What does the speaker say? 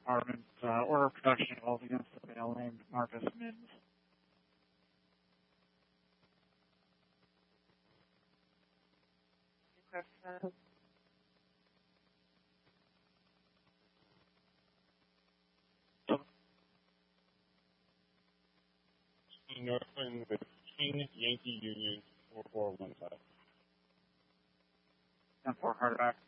Department order of production involved against a male named Marcus Mims. Northland with King Yankee Union 4415. 10-4 Hardback.